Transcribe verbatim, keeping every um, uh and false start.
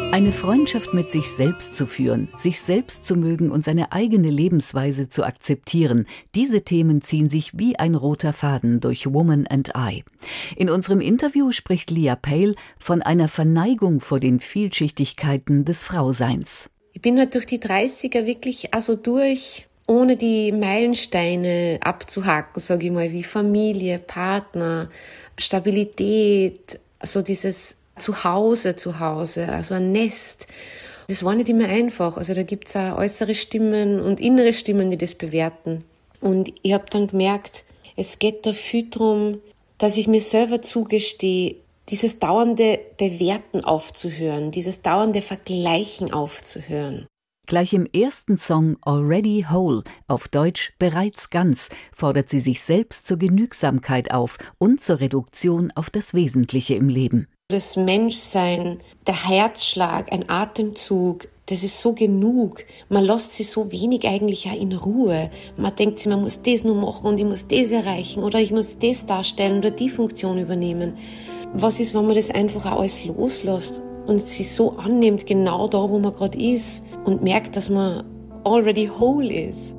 Eine Freundschaft mit sich selbst zu führen, sich selbst zu mögen und seine eigene Lebensweise zu akzeptieren, diese Themen ziehen sich wie ein roter Faden durch Woman and I. In unserem Interview spricht Leah Pale von einer Verneigung vor den Vielschichtigkeiten des Frauseins. Ich bin halt durch die dreißiger wirklich also durch, ohne die Meilensteine abzuhaken, sage ich mal, wie Familie, Partner, Stabilität, so dieses Zuhause, zu Hause, also ein Nest. Das war nicht immer einfach. Also da gibt's auch äußere Stimmen und innere Stimmen, die das bewerten. Und ich habe dann gemerkt, es geht da viel darum, dass ich mir selber zugestehe, dieses dauernde Bewerten aufzuhören, dieses dauernde Vergleichen aufzuhören. Gleich im ersten Song Already Whole, auf Deutsch Bereits ganz, fordert sie sich selbst zur Genügsamkeit auf und zur Reduktion auf das Wesentliche im Leben. Das Menschsein, der Herzschlag, ein Atemzug, das ist so genug. Man lässt sich so wenig eigentlich auch in Ruhe. Man denkt sich, man muss das nur machen und ich muss das erreichen oder ich muss das darstellen oder die Funktion übernehmen. Was ist, wenn man das einfach auch alles loslässt und sich so annimmt, genau da, wo man gerade ist und merkt, dass man already whole ist?